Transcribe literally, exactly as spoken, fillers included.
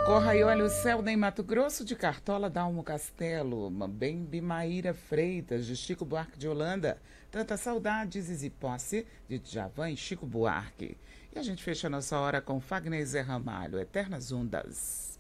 Corra e olha o céu em Mato Grosso, de Cartola, Dalmo Castelo, bem Bimaíra Freitas, de Chico Buarque de Holanda, Tanta Saudade, Zizi Posse, de Djavan e Chico Buarque. E a gente fecha a nossa hora com Fagner e Zé Ramalho, Eternas Ondas.